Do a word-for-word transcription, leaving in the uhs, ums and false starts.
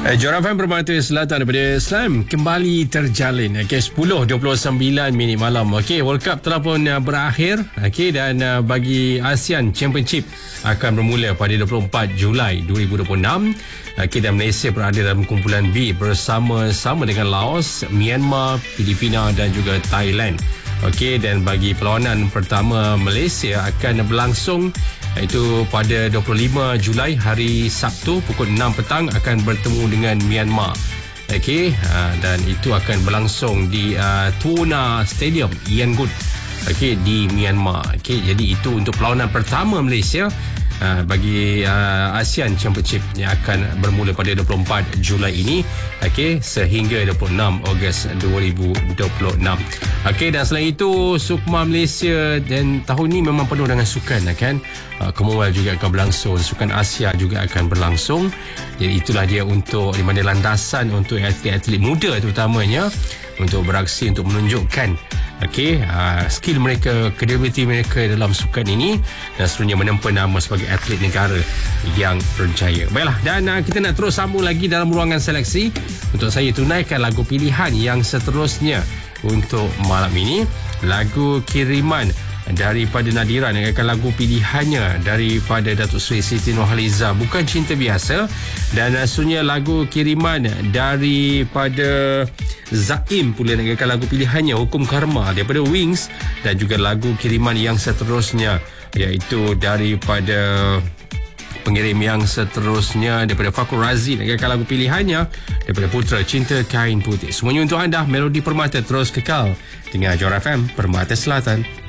Eh, Jora F M Permata Selatan daripada Islam kembali terjalin. Okey, sepuluh dua puluh sembilan minit malam. Okey, World Cup telah pun uh, berakhir. Okey, dan uh, bagi ASEAN Championship akan bermula pada dua puluh empat Julai dua ribu dua puluh enam. Okey, dan Malaysia berada dalam kumpulan B bersama-sama dengan Laos, Myanmar, Filipina dan juga Thailand. Okey, dan bagi perlawanan pertama Malaysia akan berlangsung iaitu pada dua puluh lima Julai hari Sabtu pukul enam petang akan bertemu dengan Myanmar. Okey, uh, dan itu akan berlangsung di uh, Tuona Stadium Yangon. Okey, di Myanmar. Okey, jadi itu untuk perlawanan pertama Malaysia Uh, bagi uh, ASEAN Championship yang akan bermula pada dua puluh empat Julai ini, okey, sehingga dua puluh enam Ogos dua ribu dua puluh enam. Okey, dan selain itu Sukma Malaysia dan tahun ini memang penuh dengan sukan, kan. Uh, Commonwealth juga akan berlangsung, Sukan Asia juga akan berlangsung. Jadi itulah dia untuk di mana landasan untuk atlet-atlet muda terutamanya untuk beraksi untuk menunjukkan okey, uh, skill mereka, kredibiliti mereka dalam sukan ini dan seterusnya menempa nama sebagai atlet negara yang berjaya. Baiklah, dan uh, kita nak terus sambung lagi dalam ruangan seleksi untuk saya tunaikan lagu pilihan yang seterusnya untuk malam ini. Lagu kiriman daripada Nadira dengan lagu pilihannya daripada Datuk Seri Siti Nurhaliza, Bukan Cinta Biasa, dan seterusnya lagu kiriman daripada Zaim pula dengan lagu pilihannya Hukum Karma daripada Wings, dan juga lagu kiriman yang seterusnya iaitu daripada pengirim yang seterusnya daripada Fakur Razi dengan lagu pilihannya daripada Putra Cinta Kain Putih. Semuanya untuk anda. Melodi Permata terus kekal dengan Jora F M Permata Selatan.